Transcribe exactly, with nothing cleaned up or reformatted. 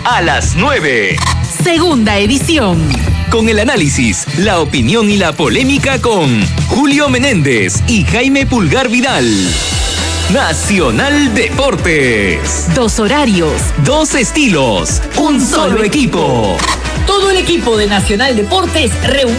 a las nueve. Segunda edición. Con el análisis, la opinión y la polémica con Julio Menéndez y Jaime Pulgar Vidal. Nacional Deportes. Dos horarios. Dos estilos. Un solo equipo. Todo el equipo de Nacional Deportes reunido